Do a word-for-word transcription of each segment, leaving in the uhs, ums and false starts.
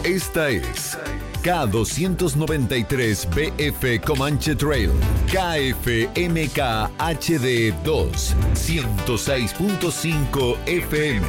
Esta es K doscientos noventa y tres B F Comanche Trail, K F M K H D dos, ciento seis punto cinco F M.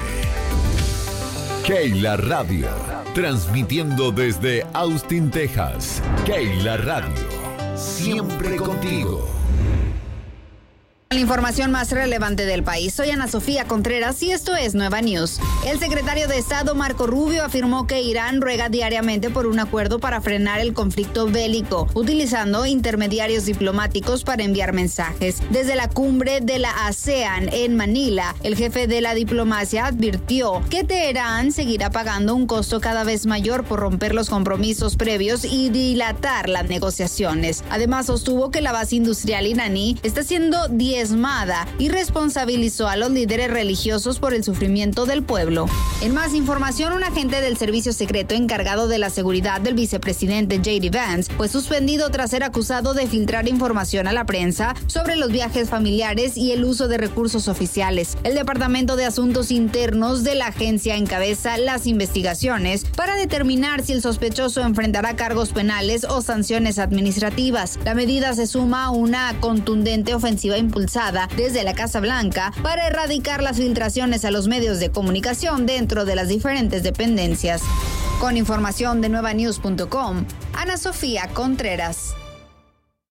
Keila Radio, transmitiendo desde Austin, Texas. Keila Radio, siempre contigo. La información más relevante del país. Soy Ana Sofía Contreras y esto es Nueva News. El secretario de Estado Marco Rubio afirmó que Irán ruega diariamente por un acuerdo para frenar el conflicto bélico, utilizando intermediarios diplomáticos para enviar mensajes. Desde la cumbre de la ASEAN en Manila, el jefe de la diplomacia advirtió que Teherán seguirá pagando un costo cada vez mayor por romper los compromisos previos y dilatar las negociaciones. Además, sostuvo que la base industrial iraní está siendo diezmada y responsabilizó a los líderes religiosos por el sufrimiento del pueblo. En más información, un agente del servicio secreto encargado de la seguridad del vicepresidente J D Vance fue suspendido tras ser acusado de filtrar información a la prensa sobre los viajes familiares y el uso de recursos oficiales. El Departamento de Asuntos Internos de la agencia encabeza las investigaciones para determinar si el sospechoso enfrentará cargos penales o sanciones administrativas. La medida se suma a una contundente ofensiva impulsada desde la Casa Blanca para erradicar las filtraciones a los medios de comunicación dentro de las diferentes dependencias. Con información de nueva news punto com, Ana Sofía Contreras.